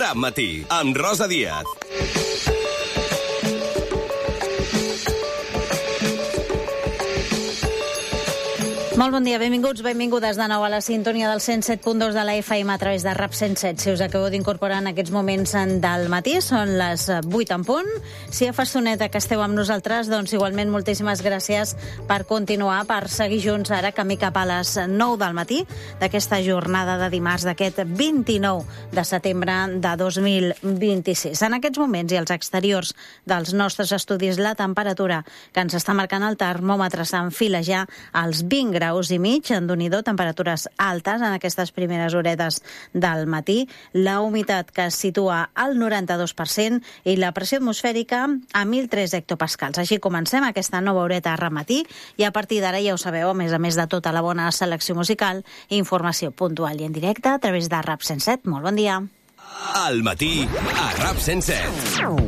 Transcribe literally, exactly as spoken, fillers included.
Rap Matí, amb Rosa Díaz. Molt bon dia, benvinguts, benvingudes de nou a la sintonia del cent set punt dos de la F M a través de Rap cent set. Si us acabeu d'incorporar en aquests moments del matí, són les vuit en punt. Si ja fa estoneta que esteu amb nosaltres, doncs igualment moltíssimes gràcies per continuar, per seguir junts ara camí cap a les nou del matí d'aquesta jornada de dimarts d'aquest vint-i-nou de setembre de dos mil vint-i-sis. En aquests moments i als exteriors dels nostres estudis, la temperatura que ens està marcant el termòmetre s'enfila ja als vint graus i mig, en Déu-n'hi-do, temperatures altes en aquestes primeres horetes del matí, la humitat que es situa al noranta-dos per cent i la pressió atmosfèrica a mil tres hectopascals. Així comencem aquesta nova horeta a Matí i a partir d'ara ja ho sabeu, a més a més de tota la bona selecció musical, informació puntual i en directe a través de Rap cent set. Molt bon dia. Al matí a Rap cent set.